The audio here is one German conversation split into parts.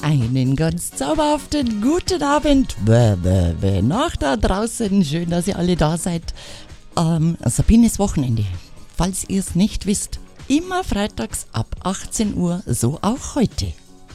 Einen ganz zauberhaften guten Abend nach da draußen. Schön, dass ihr alle da seid. Sabines Wochenende. Falls ihr es nicht wisst, immer freitags ab 18 Uhr, so auch heute.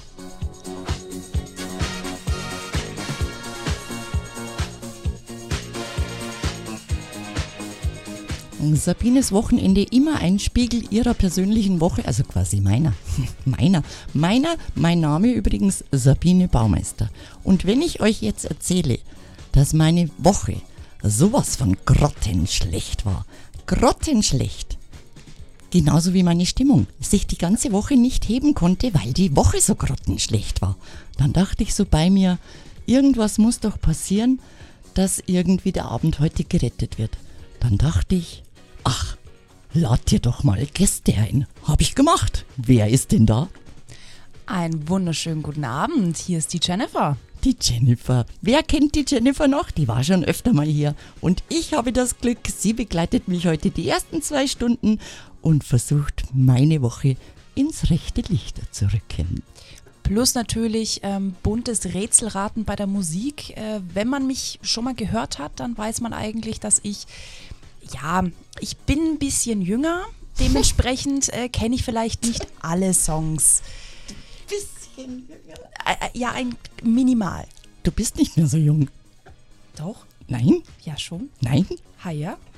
Sabines Wochenende immer ein Spiegel ihrer persönlichen Woche, also quasi meiner. Mein Name übrigens Sabine Baumeister. Und wenn ich euch jetzt erzähle, dass meine Woche sowas von grottenschlecht war, grottenschlecht, genauso wie meine Stimmung, sich die ganze Woche nicht heben konnte, weil die Woche so grottenschlecht war, dann dachte ich so bei mir, irgendwas muss doch passieren, dass irgendwie der Abend heute gerettet wird. Dann dachte ich, ach, lad dir doch mal Gäste ein. Hab ich gemacht. Wer ist denn da? Einen wunderschönen guten Abend. Hier ist die Jennifer. Die Jennifer. Wer kennt die Jennifer noch? Die war schon öfter mal hier. Und ich habe das Glück, sie begleitet mich heute die ersten 2 Stunden und versucht, meine Woche ins rechte Licht zu rücken. Plus natürlich buntes Rätselraten bei der Musik. Wenn man mich schon mal gehört hat, dann weiß man eigentlich, dass ich bin ein bisschen jünger. Dementsprechend kenne ich vielleicht nicht alle Songs. Bisschen jünger? Ja, ein minimal. Du bist nicht mehr so jung. Doch? Nein? Ja, schon. Nein? Ha, ja.